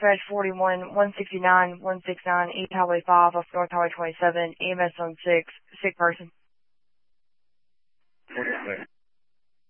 dispatch 41, 169, 169, East Highway 5 off North Highway 27, EMS on 6, sick person. What's that?